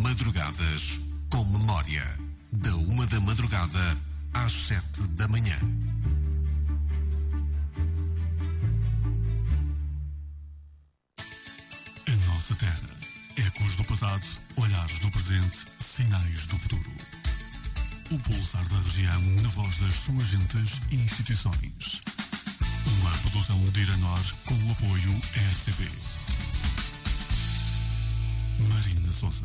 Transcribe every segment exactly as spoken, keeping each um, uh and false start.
Madrugadas com Memória. Da uma da madrugada às sete da manhã. A nossa terra. Ecos do passado, olhares do presente, sinais do futuro. O pulsar da região na voz das suas gentes e instituições. Uma produção de Iranor com o apoio R T P. Marina Sousa.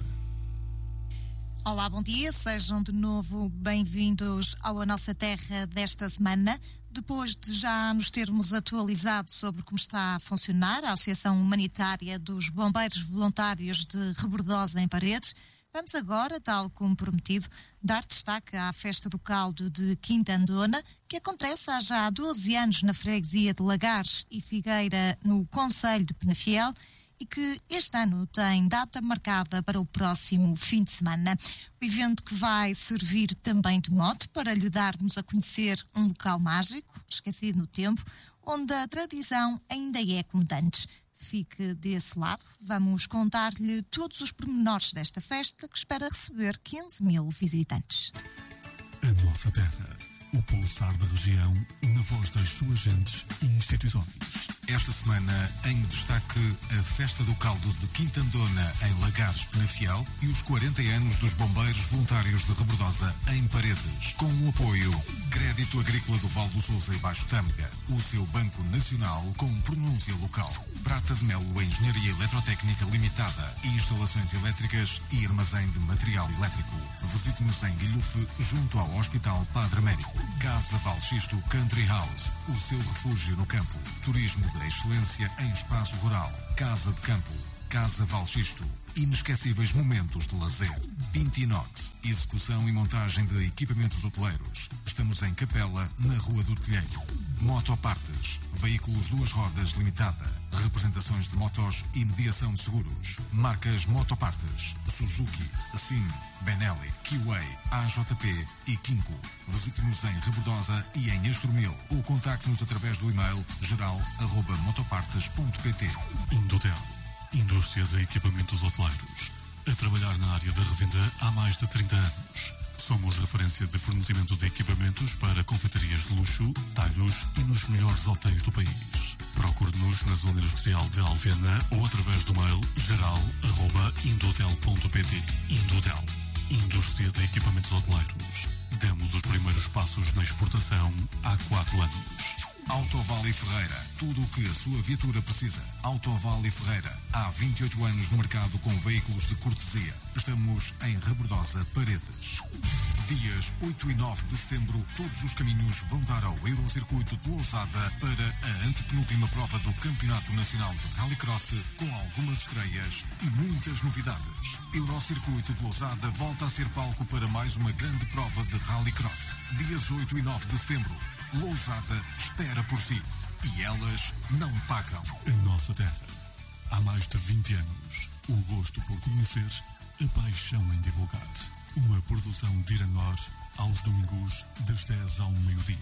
Olá, bom dia, sejam de novo bem-vindos ao A Nossa Terra desta semana. Depois de já nos termos atualizado sobre como está a funcionar a Associação Humanitária dos Bombeiros Voluntários de Rebordosa em Paredes, vamos agora, tal como prometido, dar destaque à Festa do Caldo de Quintandona, que acontece há já doze anos na freguesia de Lagares e Figueira, no concelho de Penafiel, e que este ano tem data marcada para o próximo fim de semana. O evento que vai servir também de mote para lhe darmos a conhecer um local mágico, esquecido no tempo, onde a tradição ainda é como de antes. Fique desse lado, vamos contar-lhe todos os pormenores desta festa que espera receber quinze mil visitantes. A nossa terra, o pulsar da região na voz das suas gentes e instituições. Esta semana, em destaque, a Festa do Caldo de Quintandona em Lagares, Penafiel, e os quarenta anos dos Bombeiros Voluntários de Rebordosa em Paredes, com o apoio Crédito Agrícola do Val do Sousa e Baixo Tâmega, o seu Banco Nacional com pronúncia local, Prata de Melo Engenharia Eletrotécnica Limitada, instalações elétricas e armazém de material elétrico. Visite-nos em Guilhofe, junto ao Hospital Padre Américo. Casa Valxisto Country House, o seu refúgio no campo. Turismo de excelência em espaço rural. Casa de Campo. Casa Valxisto. Inesquecíveis momentos de lazer. Pintinox. Execução e montagem de equipamentos hoteleiros. Estamos em Capela, na Rua do Telheiro. Motopartes. Veículos duas rodas limitada. Representações de motos e mediação de seguros. Marcas Motopartes. Suzuki, Sim, Benelli, Kiway, A J P e Kinko. Visite-nos em Rebordosa e em Estoril ou contacte-nos através do e-mail geral arroba motopartes ponto pt. Indotel. Indústrias e equipamentos hoteleiros. A trabalhar na área da revenda há mais de trinta anos. Somos referência de fornecimento de equipamentos para confeitarias de luxo, talhos e nos melhores hotéis do país. Procure-nos na zona industrial de Alvena ou através do mail geral arroba indotel ponto pt. Indotel. Indústria de equipamentos hoteleiros. Demos os primeiros passos na exportação há quatro anos. Autoval e Ferreira. Tudo o que a sua viatura precisa. Autoval e Ferreira. Há vinte e oito anos no mercado com veículos de cortesia. Estamos em Rebordosa, Paredes. Dias oito e nove de setembro, todos os caminhos vão dar ao Eurocircuito de Lousada para a antepenúltima prova do Campeonato Nacional de Rallycross, com algumas estreias e muitas novidades. Eurocircuito de Lousada volta a ser palco para mais uma grande prova de Rallycross. Dias oito e nove de setembro. Lousada espera por si. E elas não pagam. A nossa terra. Há mais de vinte anos. O gosto por conhecer, a paixão em divulgar. Uma produção de Iranor aos domingos das dez ao meio-dia.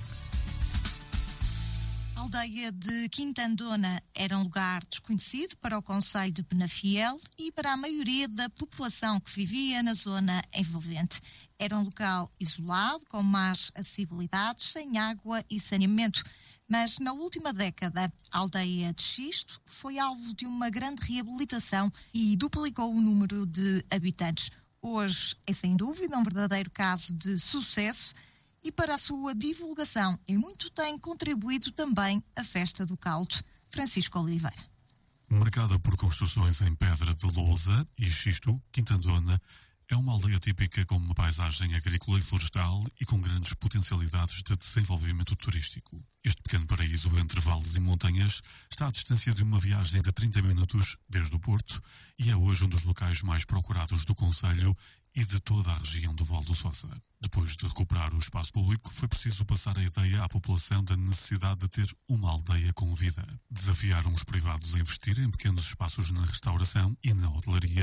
A aldeia de Quintandona era um lugar desconhecido para o concelho de Penafiel e para a maioria da população que vivia na zona envolvente. Era um local isolado, com más acessibilidades, sem água e saneamento. Mas na última década, a aldeia de Xisto foi alvo de uma grande reabilitação e duplicou o número de habitantes. Hoje é sem dúvida um verdadeiro caso de sucesso e para a sua divulgação e muito tem contribuído também a Festa do Caldo. Francisco Oliveira. Marcada por construções em pedra de lousa e xisto, Quintandona é uma aldeia típica com uma paisagem agrícola e florestal e com grandes potencialidades de desenvolvimento turístico. Este pequeno paraíso entre vales e montanhas está à distância de uma viagem de trinta minutos desde o Porto e é hoje um dos locais mais procurados do concelho e de toda a região do Val do Sousa. Depois de recuperar o espaço público, foi preciso passar a ideia à população da necessidade de ter uma aldeia com vida. Desafiaram os privados a investir em pequenos espaços na restauração e na hotelaria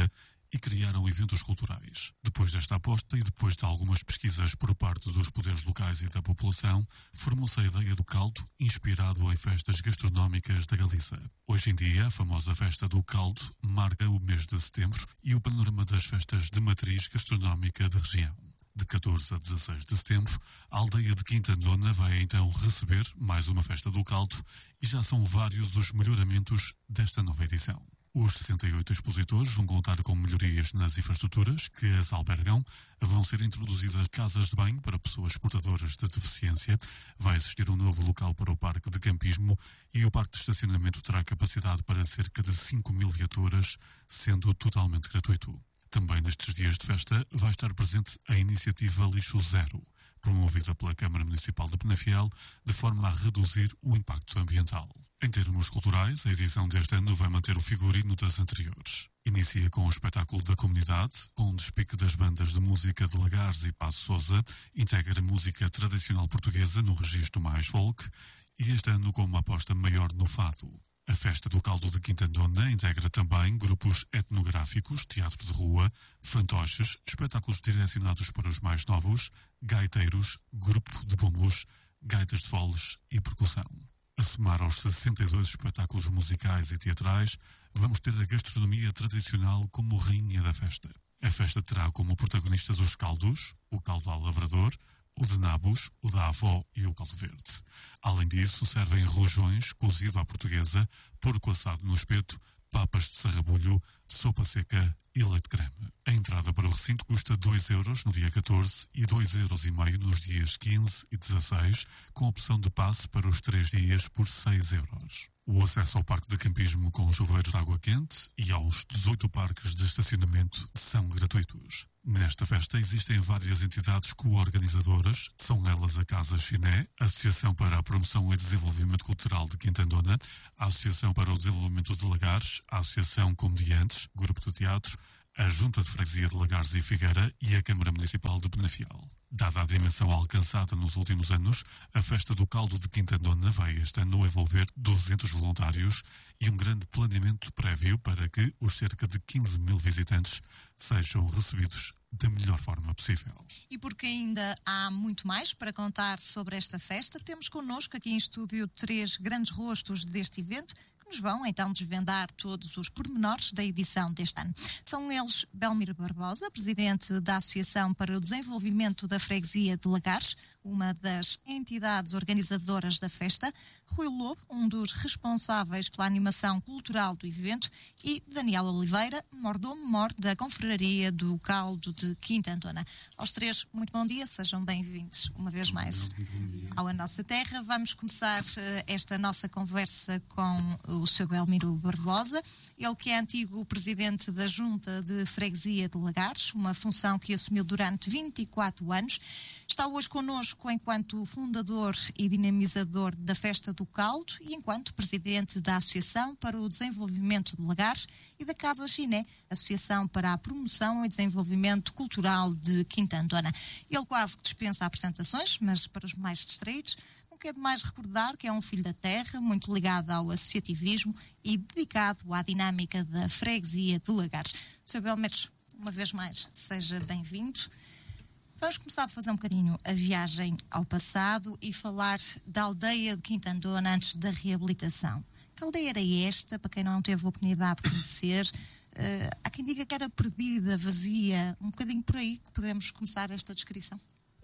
e criaram eventos culturais. Depois desta aposta e depois de algumas pesquisas por parte dos poderes locais e da população, formou-se a ideia do caldo, inspirado em festas gastronómicas da Galiza. Hoje em dia, a famosa festa do caldo marca o mês de setembro e o panorama das festas de matriz gastronómica da região. De catorze a dezasseis de setembro, a aldeia de Quintandona vai então receber mais uma festa do caldo e já são vários os melhoramentos desta nova edição. Os sessenta e oito expositores vão contar com melhorias nas infraestruturas que as albergam, vão ser introduzidas casas de banho para pessoas portadoras de deficiência, vai existir um novo local para o parque de campismo e o parque de estacionamento terá capacidade para cerca de cinco mil viaturas, sendo totalmente gratuito. Também nestes dias de festa vai estar presente a iniciativa Lixo Zero, promovida pela Câmara Municipal de Penafiel, de forma a reduzir o impacto ambiental. Em termos culturais, a edição deste ano vai manter o figurino das anteriores. Inicia com o espetáculo da comunidade, com o despique das bandas de música de Lagares e Paço Sousa, integra música tradicional portuguesa no registro mais folk, e este ano com uma aposta maior no fado. A Festa do Caldo de Quintandona integra também grupos etnográficos, teatro de rua, fantoches, espetáculos direcionados para os mais novos, gaiteiros, grupo de bombos, gaitas de foles e percussão. A somar aos sessenta e dois espetáculos musicais e teatrais, vamos ter a gastronomia tradicional como rainha da festa. A festa terá como protagonistas os caldos, o caldo ao lavrador, o de nabos, o da avó e o caldo verde. Além disso, servem rojões, cozido à portuguesa, porco assado no espeto, papas de sarrabulho, sopa seca e leite creme. A entrada para o recinto custa dois euros no dia catorze e dois euros e meio nos dias quinze e dezasseis, com opção de passe para os três dias por seis euros. O acesso ao parque de campismo com chuveiros de água quente e aos dezoito parques de estacionamento são gratuitos. Nesta festa existem várias entidades co-organizadoras, são elas a Casa Chiné, a Associação para a Promoção e Desenvolvimento Cultural de Quintandona, a Associação para o Desenvolvimento de Lagares, a Associação Comediantes, Grupo de Teatro, a Junta de Freguesia de Lagares e Figueira e a Câmara Municipal de Penafiel. Dada a dimensão alcançada nos últimos anos, a Festa do Caldo de Quintandona vai este ano envolver duzentos voluntários e um grande planeamento prévio para que os cerca de quinze mil visitantes sejam recebidos da melhor forma possível. E porque ainda há muito mais para contar sobre esta festa, temos connosco aqui em estúdio três grandes rostos deste evento, nos vão então desvendar todos os pormenores da edição deste ano. São eles Belmiro Barbosa, presidente da Associação para o Desenvolvimento da Freguesia de Lagares, uma das entidades organizadoras da festa, Rui Lobo, um dos responsáveis pela animação cultural do evento, e Daniel Oliveira, mordomo-mor da Confraria do Caldo de Quintandona. Aos três, muito bom dia, sejam bem-vindos uma vez mais à nossa terra. Vamos começar uh, esta nossa conversa com o senhor Belmiro Barbosa, ele que é antigo presidente da Junta de Freguesia de Lagares, uma função que assumiu durante vinte e quatro anos. Está hoje connosco enquanto fundador e dinamizador da Festa do Caldo e enquanto presidente da Associação para o Desenvolvimento de Lagares e da Casa Chiné, Associação para a Promoção e Desenvolvimento Cultural de Quintandona. Ele quase que dispensa apresentações, mas para os mais distraídos, não quer demais recordar que é um filho da terra, muito ligado ao associativismo e dedicado à dinâmica da Freguesia de Lagares. senhor Belmiro, uma vez mais, seja bem-vindo. Vamos começar a fazer um bocadinho a viagem ao passado e falar da aldeia de Quintandona antes da reabilitação. Que aldeia era esta, para quem não teve a oportunidade de conhecer? Uh, há quem diga que era perdida, vazia, um bocadinho por aí que podemos começar esta descrição.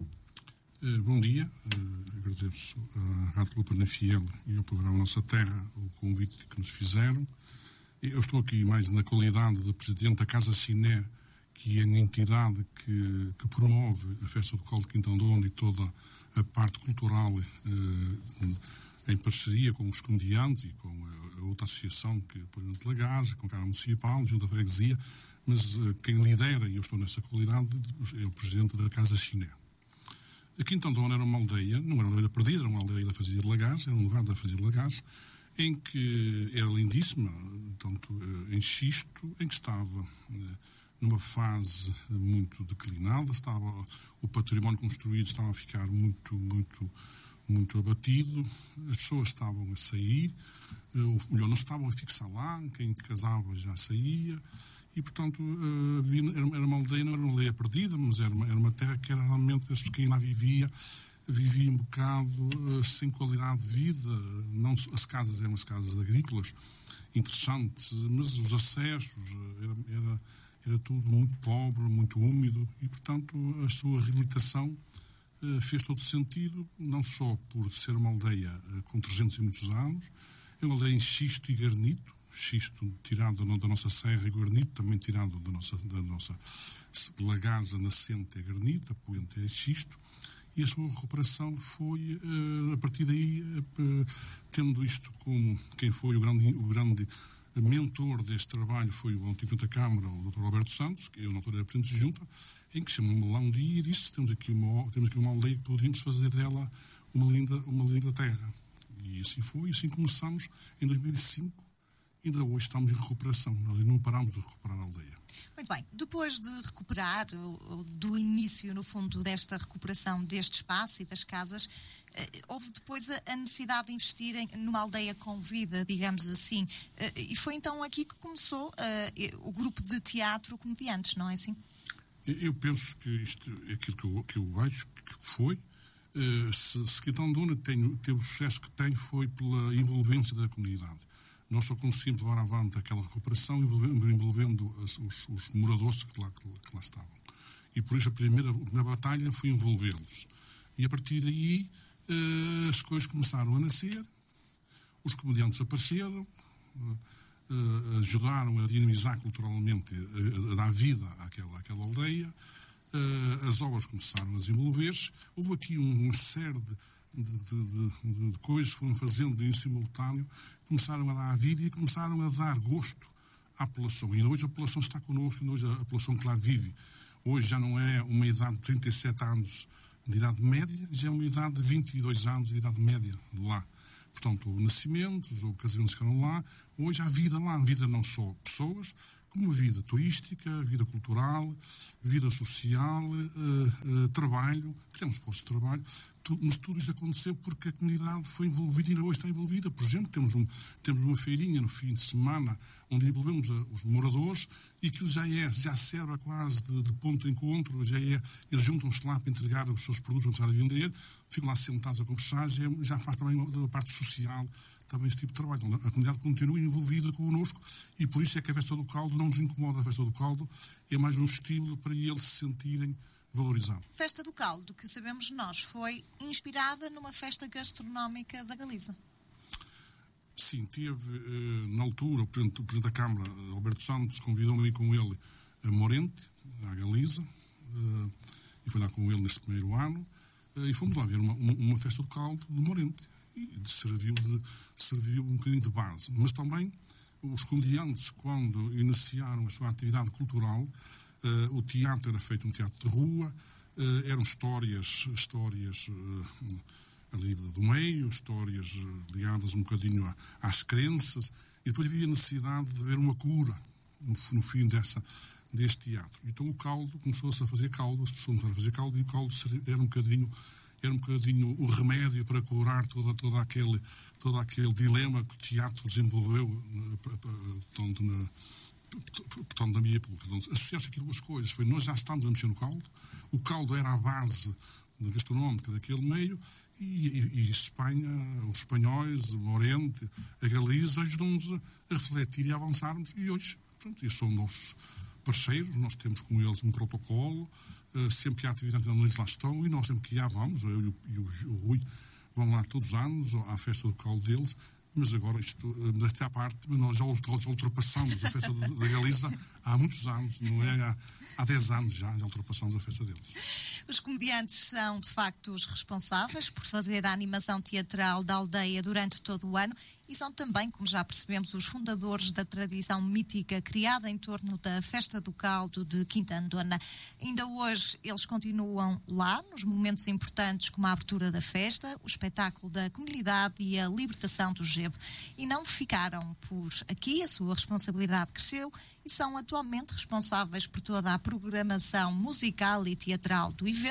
Uh, bom dia, uh, agradeço à Rádio Penafiel e ao programa Nossa Terra o convite que nos fizeram. Eu estou aqui mais na qualidade de presidente da Casa Chiné, que é a entidade que, que promove a Festa do Caldo de Quintandona e toda a parte cultural uh, em parceria com os comediantes e com a, a outra associação, que é o Parlamento de Lagares, com a Câmara Municipal, junto à Freguesia, mas uh, quem lidera, e eu estou nessa qualidade, é o presidente da Casa Chiné. A Quintandona era uma aldeia, não era uma aldeia perdida, era uma aldeia da Freguesia de Lagares, era um lugar da Freguesia de Lagares, em que era lindíssima, tanto uh, em xisto, em que estava uh, numa fase muito declinada, estava, o património construído estava a ficar muito, muito, muito abatido, as pessoas estavam a sair, ou melhor, não estavam a fixar lá, quem casava já saía, e, portanto, era uma aldeia, não era uma aldeia perdida, mas era uma, era uma terra que era realmente, as quem lá vivia, vivia um bocado sem qualidade de vida. Não, as casas eram as casas agrícolas, interessantes, mas os acessos, era, era, era tudo muito pobre, muito úmido, e, portanto, a sua reabilitação fez todo sentido, não só por ser uma aldeia com trezentos e muitos anos, é uma aldeia em xisto e granito, xisto tirado da nossa serra e granito também tirado da nossa, da nossa lagares, a nascente é granito, a poente é xisto, e a sua recuperação foi, a partir daí, tendo isto como quem foi o grande, o grande mentor deste trabalho foi o antigo da Câmara, o doutor Alberto Santos, que eu na altura era presidente de junta, em que chamou-me lá um dia e disse: temos aqui uma, temos aqui uma aldeia que poderíamos fazer dela uma linda, uma linda terra. E assim foi, e assim começamos em dois mil e cinco, e ainda hoje estamos em recuperação. Nós não paramos de recuperar a aldeia. Muito bem, depois de recuperar, do início, no fundo, desta recuperação deste espaço e das casas, houve depois a necessidade de investirem numa aldeia com vida, digamos assim, e foi então aqui que começou o grupo de teatro Comediantes, não é assim? Eu penso que isto é aquilo que eu, que eu acho que foi. Se, se Quintandona tem, teve o sucesso que tem, foi pela envolvência da comunidade. Nós só conseguimos levar avante aquela recuperação envolvendo, envolvendo os, os, os moradores que lá, que lá estavam. E por isso a primeira, a primeira batalha foi envolvê-los. E a partir daí uh, as coisas começaram a nascer, os comediantes apareceram, uh, uh, ajudaram a dinamizar culturalmente, a, a dar vida àquela, àquela aldeia, uh, as obras começaram a desenvolver-se. Houve aqui uma série de De, de, de, de coisas que foram fazendo em simultâneo, começaram a dar vida e começaram a dar gosto à população. E hoje a população está connosco, e hoje a população que lá vive. Hoje já não é uma idade de trinta e sete anos de idade média, já é uma idade de vinte e dois anos de idade média de lá. Portanto, houve nascimentos, ou casamentos que eram lá. Hoje há vida lá, vida não só pessoas, como vida turística, vida cultural, vida social, uh, uh, trabalho, temos postos de trabalho, tudo, mas tudo isso aconteceu porque a comunidade foi envolvida e ainda hoje está envolvida. Por exemplo, temos, um, temos uma feirinha no fim de semana onde envolvemos a, os moradores e aquilo já é, já serve quase de, de ponto de encontro, já é, eles juntam-se lá para entregar os seus produtos para vender, ficam lá sentados a conversar, já, já faz também da parte social também esse tipo de trabalho. A comunidade continua envolvida connosco e por isso é que a Festa do Caldo não nos incomoda. A Festa do Caldo é mais um estilo para eles se sentirem valorizados. Festa do Caldo, que sabemos nós, foi inspirada numa festa gastronómica da Galiza. Sim, teve, na altura, o Presidente, o Presidente da Câmara, Alberto Santos, convidou-me com ele a Morente, à Galiza, e foi lá com ele nesse primeiro ano, e fomos lá ver uma, uma Festa do Caldo de Morente. E serviu, de, serviu um bocadinho de base. Mas também os comediantes, quando iniciaram a sua atividade cultural, uh, o teatro era feito um teatro de rua, uh, eram histórias, histórias uh, ali do meio, histórias ligadas um bocadinho a, às crenças, e depois havia a necessidade de ver uma cura no, no fim dessa, deste teatro. Então o caldo, começou-se a fazer caldo, as pessoas começaram a fazer caldo, e o caldo era um bocadinho era um bocadinho o remédio para curar todo, todo, aquele, todo aquele dilema que o teatro desenvolveu portanto, na, portanto, na minha época. Associasse aquilo duas coisas. Foi, nós já estamos a mexer no caldo, o caldo era a base gastronómica daquele meio, e, e, e Espanha, os espanhóis, o Oriente, a Galiza ajudam-nos a, a refletir e a avançarmos, e hoje, pronto, eles são nossos parceiros, nós temos com eles um protocolo, uh, sempre que há atividade eles lá estão, e nós sempre que há vamos, eu e o, e o, o Rui vão lá todos os anos à festa do caldo deles, mas agora isto, desta parte, nós já ultrapassamos a festa da Galiza há muitos anos, não é? Há, há dez anos já, já ultrapassamos a festa deles. Os comediantes são, de facto, os responsáveis por fazer a animação teatral da aldeia durante todo o ano e são também, como já percebemos, os fundadores da tradição mítica criada em torno da Festa do Caldo de Quintandona. Ainda hoje eles continuam lá, nos momentos importantes como a abertura da festa, o espetáculo da comunidade e a libertação do gebo. E não ficaram por aqui, a sua responsabilidade cresceu e são atualmente responsáveis por toda a programação musical e teatral do evento,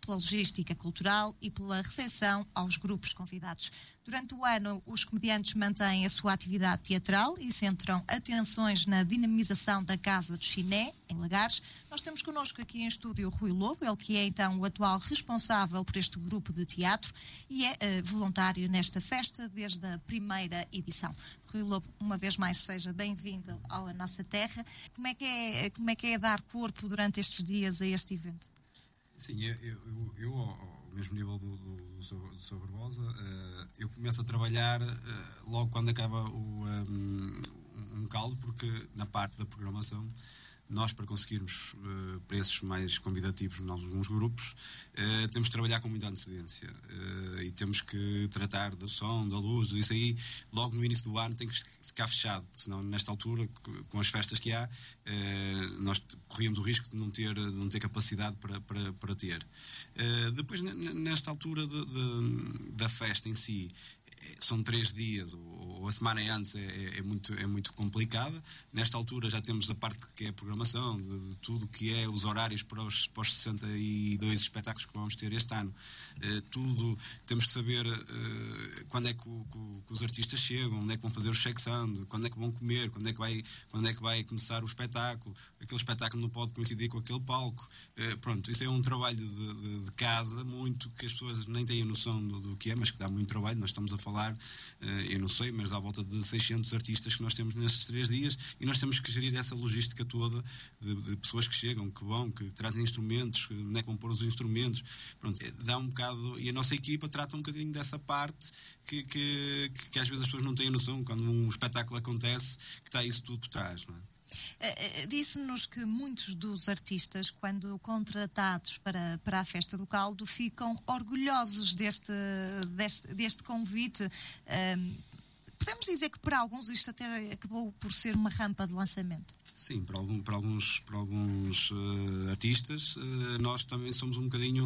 pela logística cultural e pela recepção aos grupos convidados. Durante o ano, os comediantes mantêm a sua atividade teatral e centram atenções na dinamização da Casa do Chiné, em Lagares. Nós temos connosco aqui em estúdio o Rui Lobo, ele que é então o atual responsável por este grupo de teatro e é uh, voluntário nesta festa desde a primeira edição. Rui Lobo, uma vez mais, seja bem-vindo à nossa terra. Como é que é, como é que é dar corpo durante estes dias a este evento? Sim, eu, eu, eu ao mesmo nível do, do, do Sr. Barbosa, uh, eu começo a trabalhar uh, logo quando acaba o, um, um caldo, porque na parte da programação, nós, para conseguirmos uh, preços mais convidativos em alguns grupos, uh, temos de trabalhar com muita antecedência uh, e temos que tratar do som, da luz, isso aí, logo no início do ano tem que ficar fechado, senão nesta altura, com as festas que há, uh, nós corríamos o risco de não ter, de não ter capacidade para, para, para ter. Uh, depois, nesta altura de, de, da festa em si, são três dias, ou a semana antes é, é, muito, é muito complicada. Nesta altura já temos a parte que é a programação, de, de tudo que é os horários para os, para os sessenta e dois espetáculos que vamos ter este ano. Uh, tudo, temos que saber uh, quando é que, o, que os artistas chegam, onde é que vão fazer o check-sound, quando é que vão comer, quando é que vai, quando é que vai começar o espetáculo. Aquele espetáculo não pode coincidir com aquele palco. Uh, pronto, isso é um trabalho de, de, de casa, muito, que as pessoas nem têm noção do, do que é, mas que dá muito trabalho. Nós estamos a falar falar, eu não sei, mas à volta de seiscentos artistas que nós temos nestes três dias e nós temos que gerir essa logística toda de, de pessoas que chegam, que vão, que trazem instrumentos, que onde é que vão pôr os instrumentos. Pronto, dá um bocado, e a nossa equipa trata um bocadinho dessa parte que, que, que às vezes as pessoas não têm noção, quando um espetáculo acontece, que está isso tudo por trás, não é? Disse-nos que muitos dos artistas, quando contratados para, para a Festa do Caldo, ficam orgulhosos deste, deste, deste convite. Um, podemos dizer que para alguns isto até acabou por ser uma rampa de lançamento? Sim, para, algum, para alguns, para alguns uh, artistas, uh, nós também somos um bocadinho... Uh,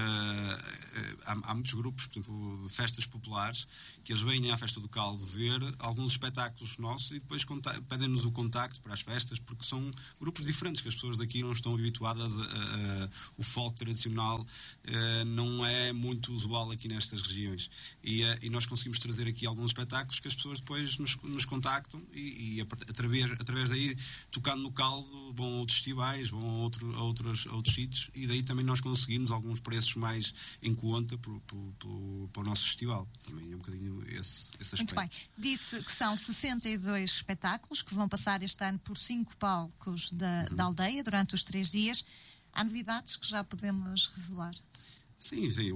uh, há, há muitos grupos, por exemplo, de festas populares, que eles vêm à Festa do Caldo ver alguns espetáculos nossos e depois pedem-nos o contacto para as festas, porque são grupos diferentes, que as pessoas daqui não estão habituadas a... a, a o folk tradicional uh, não é muito usual aqui nestas regiões. E, uh, e nós conseguimos trazer aqui alguns espetáculos que as pessoas depois nos, nos contactam e, e através, através daí... tocando no caldo, vão a outros festivais, vão a, outro, a, outros, a outros sítios e daí também nós conseguimos alguns preços mais em conta por, por, por, para o nosso festival. Também é um bocadinho esse, esse aspecto. Muito bem. Disse que são sessenta e dois espetáculos que vão passar este ano por cinco palcos da, uhum. da aldeia durante os três dias. Há novidades que já podemos revelar? Sim, sim, o,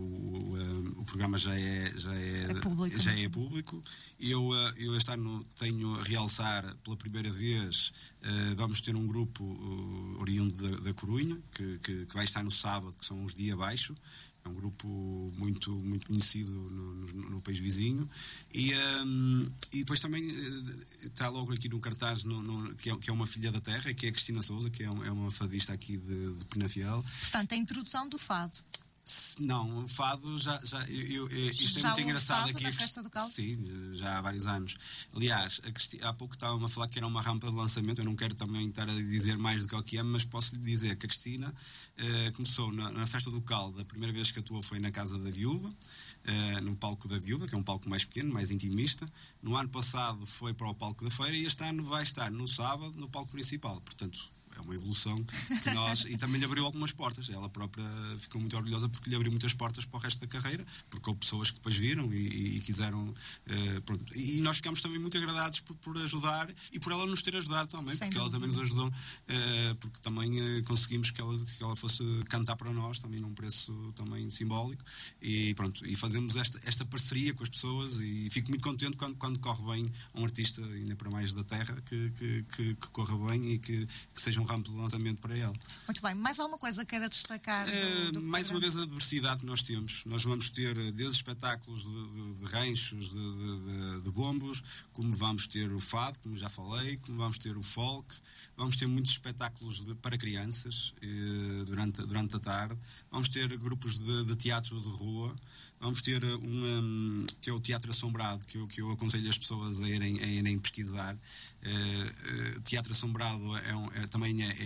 o, o programa já é, já é, é público. Já é público. Eu, eu este ano tenho a realçar pela primeira vez, uh, vamos ter um grupo uh, oriundo da, da Corunha, que, que, que vai estar no sábado, que são os Dia Abaixo. É um grupo muito, muito conhecido no, no, no país vizinho. E, um, e depois também uh, está logo aqui no cartaz, no, no, que, é, que é uma filha da terra, que é a Cristina Souza, que é, um, é uma fadista aqui de, de Penafiel. Portanto, a introdução do fado. Não, o fado já, já eu, eu, isto já é muito engraçado aqui. Na Festa do Caldo? Sim, já há vários anos. Aliás, a Cristi, há pouco estava-me a falar que era uma rampa de lançamento. Eu não quero também estar a dizer mais do que o que é, mas posso lhe dizer que a Cristina eh, começou na, na Festa do Caldo. A primeira vez que atuou foi na Casa da Viúva, eh, no palco da Viúva, que é um palco mais pequeno, mais intimista. No ano passado foi para o palco da Feira e este ano vai estar no sábado no palco principal. Portanto, é uma evolução que nós... E também lhe abriu algumas portas. Ela própria ficou muito orgulhosa porque lhe abriu muitas portas para o resto da carreira, porque houve pessoas que depois viram e, e quiseram... Uh, pronto. E nós ficámos também muito agradados por, por ajudar e por ela nos ter ajudado também, Sem porque dúvida. Ela também nos ajudou, uh, porque também uh, conseguimos que ela, que ela fosse cantar para nós, também num preço também simbólico. E pronto, e fazemos esta, esta parceria com as pessoas e fico muito contente quando, quando corre bem um artista, ainda para mais da terra, que, que, que, que corra bem e que, que seja um rampo de lançamento para ele. Muito bem. Mais alguma coisa queira destacar? É, do, do mais uma vez a diversidade que nós temos. Nós vamos ter desde espetáculos de, de, de ranchos, de, de, de bombos, como vamos ter o fado, como já falei, como vamos ter o folk, vamos ter muitos espetáculos de, para crianças eh, durante, durante a tarde, vamos ter grupos de, de teatro de rua, vamos ter um, um que é o Teatro Assombrado, que eu, que eu aconselho as pessoas a irem, a irem pesquisar. Uh, uh, teatro Assombrado é um, é, também é,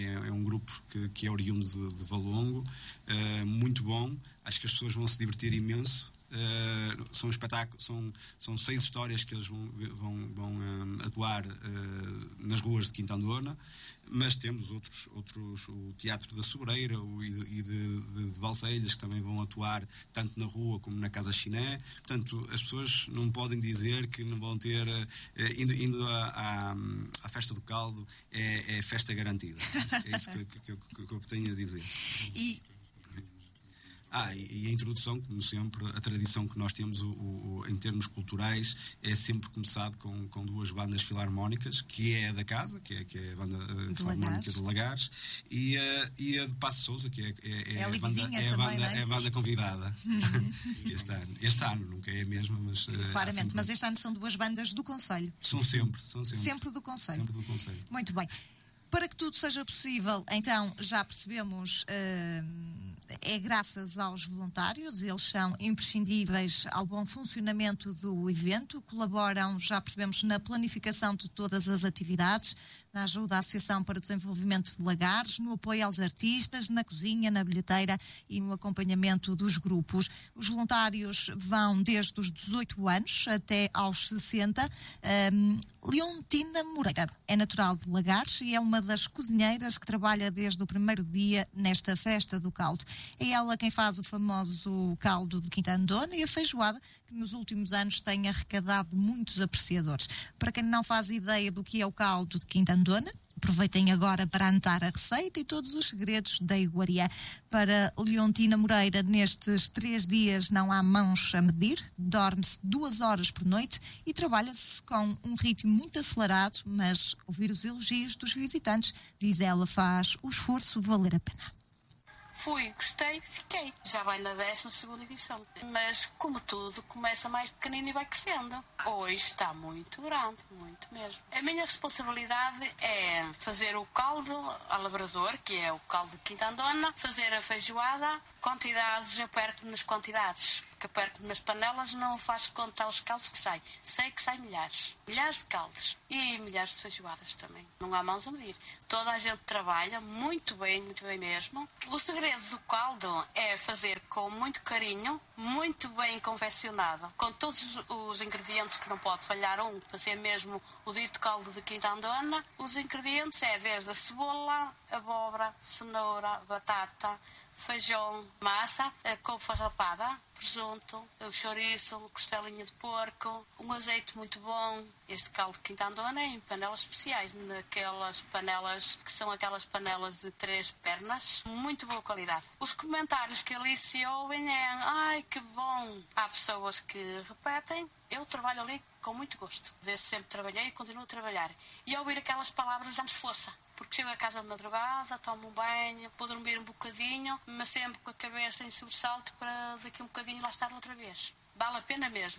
é um grupo que, que é oriundo de, de Valongo, uh, muito bom. Acho que as pessoas vão se divertir imenso. Uh, são espetáculos, são, são seis histórias que eles vão, vão, vão um, atuar uh, nas ruas de Quintandona, mas temos outros, outros o Teatro da Sobreira o, e, de, de, de Balselhas, que também vão atuar tanto na rua como na Casa Chiné. Portanto, as pessoas não podem dizer que não vão ter uh, indo, indo à, à, à Festa do Caldo é, é festa garantida. É isso que, que, que, que, que eu tenho a dizer. E Ah, e a introdução, como sempre, a tradição que nós temos o, o, em termos culturais é sempre começado com, com duas bandas filarmónicas, que é a da casa, que é, que é a banda uh, de filarmónica Lagares. de Lagares, e a, e a de Passo Sousa, que é, é, é, É a, ali banda, vizinha é, a, também, banda, não é? é a banda convidada este ano. Este ano, nunca é a mesma, mas... Uh, claramente, sempre... mas este ano são duas bandas do concelho. São sempre, são sempre. Sempre do concelho. Sempre do concelho. Muito bem. Para que tudo seja possível, então, já percebemos, uh, é graças aos voluntários, eles são imprescindíveis ao bom funcionamento do evento, colaboram, já percebemos, na planificação de todas as atividades, na ajuda à Associação para o Desenvolvimento de Lagares, no apoio aos artistas, na cozinha, na bilheteira e no acompanhamento dos grupos. Os voluntários vão desde os dezoito anos até aos sessenta. Um, Leontina Moreira é natural de Lagares e é uma das cozinheiras que trabalha desde o primeiro dia nesta festa do caldo. É ela quem faz o famoso caldo de Quintandona e a feijoada, que nos últimos anos tem arrecadado muitos apreciadores. Para quem não faz ideia do que é o caldo de Quintandona, aproveitem agora para anotar a receita e todos os segredos da iguaria. Para Leontina Moreira, nestes três dias não há mãos a medir, dorme-se duas horas por noite e trabalha-se com um ritmo muito acelerado, mas ouvir os elogios dos visitantes, diz ela, faz o esforço valer a pena. Fui, gostei, fiquei. Já vai na décima segunda edição. Mas, como tudo, começa mais pequenino e vai crescendo. Hoje está muito grande, muito mesmo. A minha responsabilidade é fazer o caldo alabrador, que é o caldo de Quintandona, fazer a feijoada, quantidades, eu perco nas quantidades. Que eu perco nas panelas, não faço conta os caldos que saem. Sei que saem milhares. Milhares de caldos. E milhares de feijoadas também. Não há mãos a medir. Toda a gente trabalha muito bem, muito bem mesmo. O segredo do caldo é fazer com muito carinho, muito bem confeccionado, com todos os ingredientes que não pode falhar um, para ser mesmo o dito caldo de Quintandona. Os ingredientes é desde a cebola, abóbora, cenoura, batata, feijão, massa, a couve farrapada, presunto, o chouriço, costelinha de porco, um azeite muito bom. Este caldo de Quintandona é em panelas especiais, naquelas panelas que são aquelas panelas de três pernas, muito boa qualidade. Os comentários que ali se ouvem é: ai, que bom! Há pessoas que repetem. Eu trabalho ali com muito gosto. Desde sempre trabalhei e continuo a trabalhar. E ao ouvir aquelas palavras dá-me força. Porque chego a casa de madrugada, tomo um banho, vou dormir um bocadinho, mas sempre com a cabeça em sobressalto para daqui a um bocadinho lá estar outra vez. Vale a pena mesmo.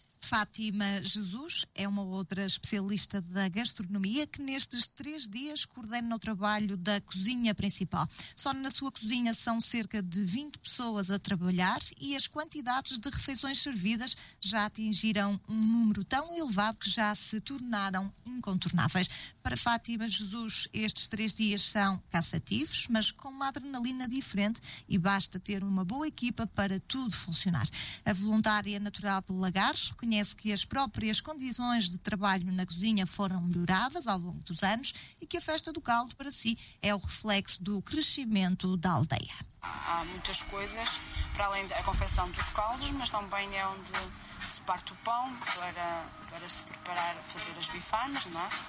Fátima Jesus é uma outra especialista da gastronomia que nestes três dias coordena o trabalho da cozinha principal. Só na sua cozinha são cerca de vinte pessoas a trabalhar e as quantidades de refeições servidas já atingiram um número tão elevado que já se tornaram incontornáveis. Para Fátima Jesus, estes três dias são cansativos, mas com uma adrenalina diferente e basta ter uma boa equipa para tudo funcionar. A voluntária natural de Lagares reconhece que as próprias condições de trabalho na cozinha foram melhoradas ao longo dos anos e que a festa do caldo, para si, é o reflexo do crescimento da aldeia. Há muitas coisas, para além da confecção dos caldos, mas também é onde se parte o pão para, para se preparar, fazer as bifanas, não é?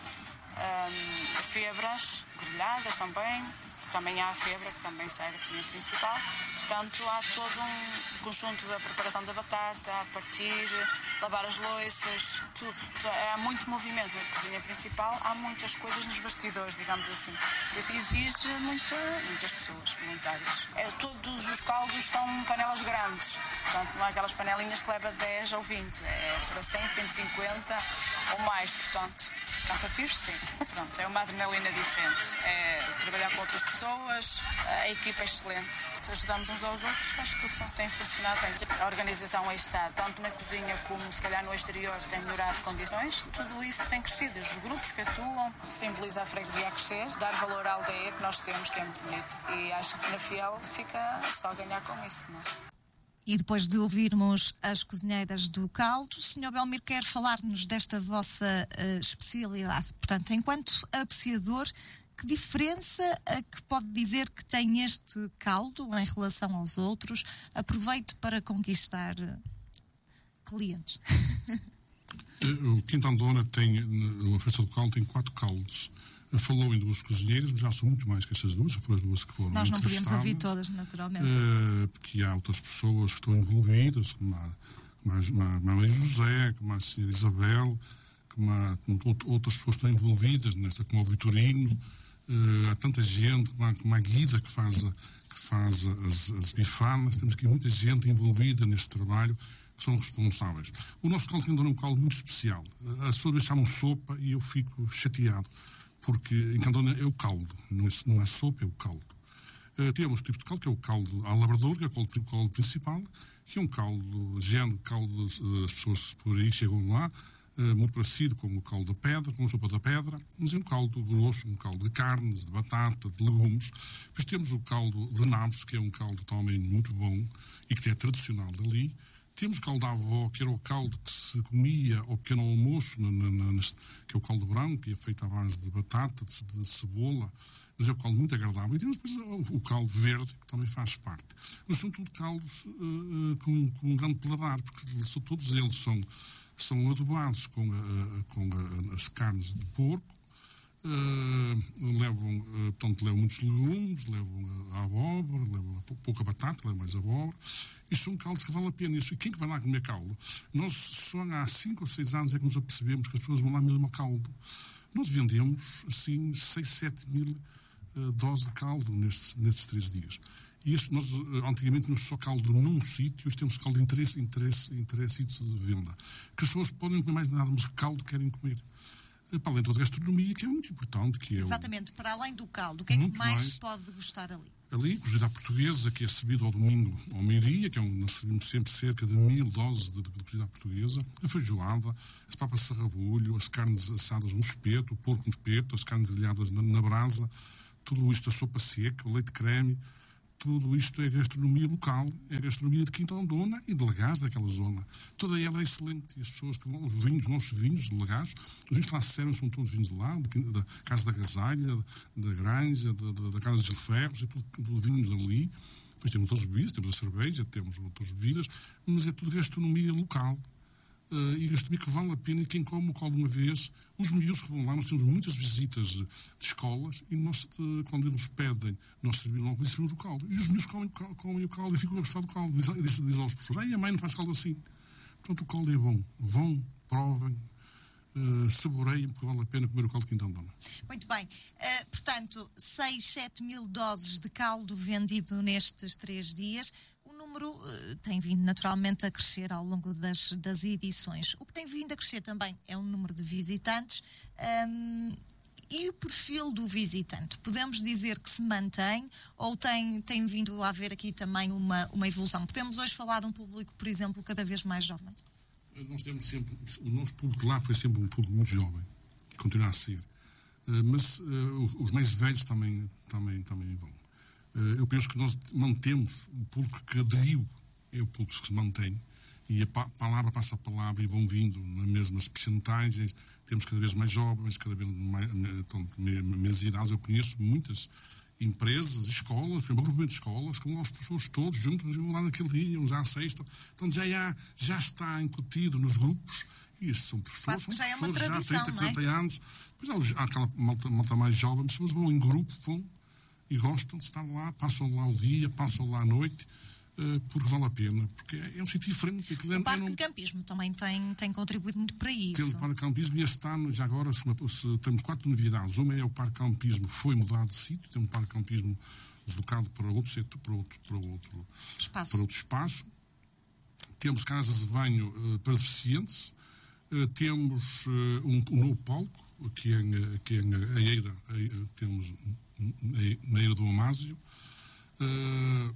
Um, febras, grelhadas também. Também há a febra, que também sai da cozinha principal. Portanto, há todo um conjunto da preparação da batata, a partir, lavar as louças, tudo. Há muito movimento na cozinha principal, há muitas coisas nos bastidores, digamos assim. Isso exige muita, muitas pessoas voluntárias. É, todos os caldos são panelas grandes. Portanto, não há aquelas panelinhas que leva dez ou vinte. É para cem, cento e cinquenta ou mais. Portanto, cansativos, sim. Pronto, é uma adrenalina diferente. É trabalhar com outras pessoas, a equipa é excelente. Se ajudamos uns aos outros, acho que isso tem funcionado bem. A organização aí está, tanto na cozinha como se calhar no exterior, tem melhorado condições. Tudo isso tem crescido. Os grupos que atuam simboliza a freguesia a crescer, dar valor à aldeia que nós temos, que é muito bonito. E acho que na Fiel fica só a ganhar com isso, não é? E depois de ouvirmos as cozinheiras do caldo, o senhor Belmiro quer falar-nos desta vossa uh, especialidade. Portanto, enquanto apreciador, que diferença é que pode dizer que tem este caldo em relação aos outros? Aproveito para conquistar clientes. O Quintandona tem, a festa do caldo tem quatro caldos. Falou em duas cozinheiras, mas já são muito mais que essas duas, foram as duas que foram. Nós não podíamos ouvir todas, naturalmente. Uh, porque há outras pessoas que estão envolvidas, como a, como a, a Maria José, como a senhora Isabel, como, a, como outras pessoas que estão envolvidas nesta, como o Vitorino, uh, há tanta gente, como a, como a Guida que faz, a, que faz as, as bifanas, temos aqui muita gente envolvida neste trabalho, que são responsáveis. O nosso caldo é um caldo muito especial. As pessoas chamam sopa e eu fico chateado. Porque em Candona é o caldo, não é, não é sopa, é o caldo. Uh, temos o tipo de caldo, que é o caldo à labrador, que é o caldo, o caldo principal, que é um caldo, género caldo, uh, as pessoas por aí chegam lá, uh, muito parecido com o caldo da pedra, com a sopa da pedra, mas é um caldo grosso, um caldo de carnes, de batata, de legumes. Depois temos o caldo de nabos, que é um caldo também muito bom e que é tradicional dali. Temos o caldo da avó, que era o caldo que se comia ao pequeno almoço, na, na, na, que é o caldo branco, que é feito à base de batata, de, de cebola, mas é um caldo muito agradável. E temos depois o, o caldo verde, que também faz parte. Mas são tudo caldos uh, com, com um grande paladar, porque todos eles são, são adubados com, a, com a, as carnes de porco. Uh, levam, uh, portanto, levam muitos legumes, levam a abóbora, levam a pouca batata, levam mais abóbora. E são caldos que vale a pena. E quem que vai lá comer caldo? Nós só há cinco ou seis anos é que nos apercebemos que as pessoas vão lá mesmo a caldo. Nós vendemos, assim, seis, sete mil uh, doses de caldo nestes, nestes três dias. E este, nós, uh, antigamente, tínhamos só caldo num sítio, hoje temos caldo em três, em três, em três sítios de venda. Que as pessoas podem comer mais nada, mas caldo querem comer. Para além de toda a gastronomia, que é muito importante. Que é Exatamente, o... para além do caldo, o que é que mais, mais pode gostar ali? Ali, cozida à portuguesa, que é servido ao domingo ao meio-dia, que é um, nós servimos sempre cerca de mil doses de, de, de cozida à portuguesa, a feijoada, as papas de sarrabulho, as carnes assadas no espeto, o porco no espeto, as carnes grelhadas na, na brasa, tudo isto, a sopa seca, o leite creme, tudo isto é gastronomia local, é gastronomia de Quintandona e de Legaz, daquela zona. Toda ela é excelente. E as pessoas que vão, os vinhos, os nossos vinhos de Legaz, os vinhos que lá se servem são todos vinhos de lá, de, da Casa da Gasalha, da Granja, da, da, da Casa dos Gilferros, é tudo, tudo vinhos dali. Depois temos outras bebidas, temos a cerveja, temos outras bebidas, mas é tudo gastronomia local. Uh, e gastronomia que vale a pena, e quem come o caldo uma vez, os miúdos que vão lá, nós temos muitas visitas de, de escolas, e nós, uh, quando eles pedem, nós servimos logo, servimos o caldo. E os miúdos comem, comem o caldo e ficam a gostar do caldo. Diz, diz, diz aos professores, ai, a mãe não faz caldo assim. Portanto, o caldo é bom. Vão, provem, uh, saboreiem, porque vale a pena comer o caldo de Quintandona. Muito bem. Uh, portanto, seis, sete mil doses de caldo vendido nestes três dias. O número uh, tem vindo naturalmente a crescer ao longo das, das edições. O que tem vindo a crescer também é o número de visitantes um, e o perfil do visitante. Podemos dizer que se mantém ou tem, tem vindo a haver aqui também uma, uma evolução? Podemos hoje falar de um público, por exemplo, cada vez mais jovem? Nós temos sempre, o nosso público lá foi sempre um público muito jovem, continua a ser. Uh, mas uh, os mais velhos também, também, também vão. Eu penso que nós mantemos o público que aderiu, é o público que se mantém, e a palavra passa a palavra e vão vindo nas mesmas percentagens. Temos cada vez mais jovens, cada vez mais, menos idades. Eu conheço muitas empresas, escolas, por exemplo, agrupamento de escolas, com os professores todos juntos, vão lá naquele dia, uns à sexta. Então já, há, já está incutido nos grupos. E estes são professores, são já é uma professores tradição, já há trinta, quarenta não é? anos. Depois há aquela malta, malta mais jovem, as pessoas vão em grupo, vão e gostam de estar lá, passam lá o dia, passam lá a noite, uh, porque vale a pena, porque é, é um sítio diferente. O é, Parque é um... de Campismo também tem, tem contribuído muito para isso. Temos o Parque de Campismo e este ano, já agora, se, se, temos quatro novidades. Uma é o Parque de Campismo foi mudado de sítio, tem um Parque de Campismo deslocado para outro setor, para outro, para outro, espaço. Para outro espaço. Temos casas de banho uh, para deficientes, uh, temos uh, um, um novo palco, aqui em, aqui em Eira, temos na Eira do Amásio. Uh,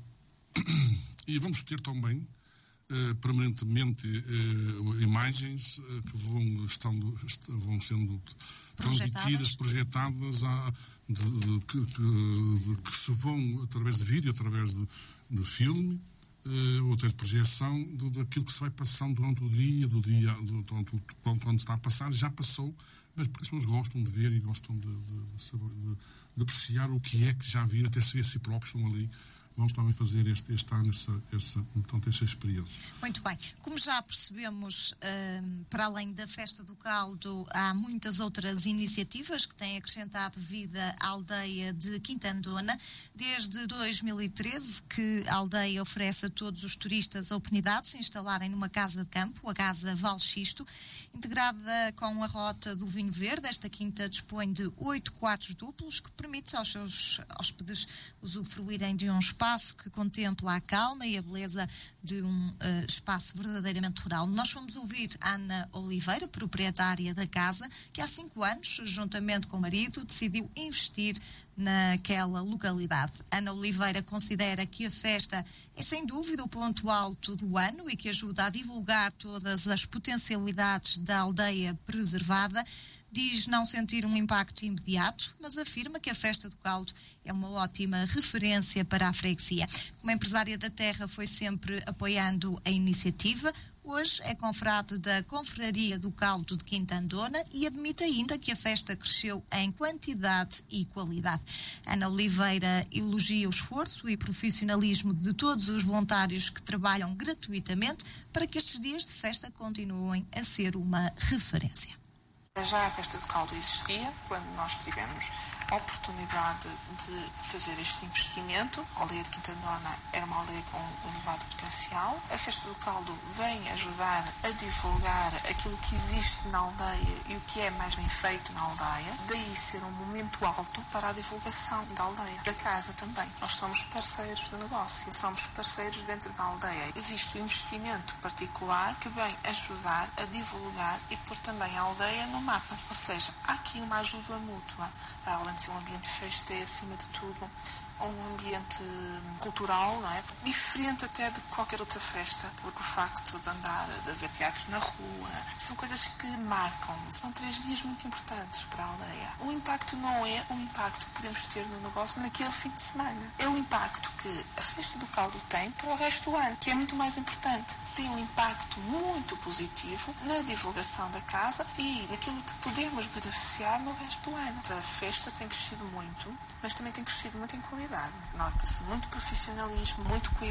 e vamos ter também uh, permanentemente uh, imagens uh, que vão, estando, vão sendo transmitidas, projetadas, a, de, de, que, que, de, que se vão através de vídeo, através de, de filme, uh, ou até de projeção do, daquilo que se vai passando durante o dia, do dia do, durante o quando está a passar, já passou, mas as pessoas gostam de ver e gostam de, de, de, saber, de, de apreciar o que é que já viram, até se ver si próprios estão ali. Vamos também fazer este, este ano essa, essa, portanto, essa experiência. Muito bem. Como já percebemos, um, para além da Festa do Caldo, há muitas outras iniciativas que têm acrescentado vida à aldeia de Quintandona. Desde dois mil e treze que a aldeia oferece a todos os turistas a oportunidade de se instalarem numa casa de campo, a Casa Valxisto. Integrada com a rota do vinho verde, esta quinta dispõe de oito quartos duplos, que permite aos seus hóspedes usufruírem de um espaço que contempla a calma e a beleza de um uh, espaço verdadeiramente rural. Nós fomos ouvir Ana Oliveira, proprietária da casa, que há cinco anos, juntamente com o marido, decidiu investir naquela localidade. Ana Oliveira considera que a festa é sem dúvida o ponto alto do ano e que ajuda a divulgar todas as potencialidades da aldeia preservada. Diz não sentir um impacto imediato, mas afirma que a Festa do Caldo é uma ótima referência para a freguesia. Como empresária da terra, foi sempre apoiando a iniciativa. Hoje é confrade da Confraria do Caldo de Quintandona e admite ainda que a festa cresceu em quantidade e qualidade. Ana Oliveira elogia o esforço e profissionalismo de todos os voluntários que trabalham gratuitamente para que estes dias de festa continuem a ser uma referência. Já a Festa do Caldo existia quando nós tivemos a oportunidade de fazer este investimento. A aldeia de Quintandona era uma aldeia com um elevado potencial. A Festa do Caldo vem ajudar a divulgar aquilo que existe na aldeia e o que é mais bem feito na aldeia. Daí ser um momento alto para a divulgação da aldeia. Da casa também. Nós somos parceiros do negócio, somos parceiros dentro da aldeia. Existe um investimento particular que vem ajudar a divulgar e pôr também a aldeia no mapa. Ou seja, há aqui uma ajuda mútua. Além de ser um ambiente de festa, é acima de tudo um ambiente cultural, não é? Diferente até de qualquer outra festa, porque o facto de andar, de haver teatro na rua, são coisas que marcam. São três dias muito importantes para a aldeia. O impacto não é o impacto que podemos ter no negócio naquele fim de semana. É o impacto que a Festa do Caldo tem para o resto do ano, que é muito mais importante. Tem um impacto muito positivo na divulgação da casa e naquilo que podemos beneficiar no resto do ano. A festa tem crescido muito, mas também tem crescido muito em qualidade. Nota-se muito profissionalismo, muito cuidado.